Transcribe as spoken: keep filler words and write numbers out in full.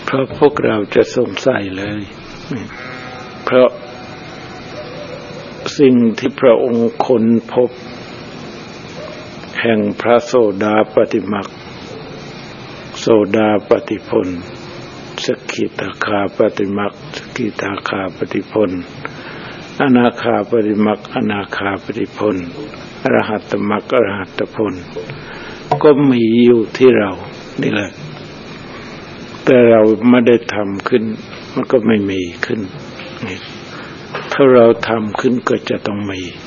เพราะพวกเราจะสงสัยเลยเพราะสิ่งที่พระองค์ค้นพบแห่งพระโสดาปัตติมรรคโสดาปัตติผลสกิทาคาปัตติมรรคสกิทาคาปัตติผลอนาคาปัตติมรรคอนาคาปัตติผลอรหัตตมรรคอรหัตตผลก็มีอยู่ที่เรานี่แหละแต่เราไม่ได้ทำขึ้นมันก็ไม่มีขึ้นถ้าเราทำขึ้นก็จะต้องมี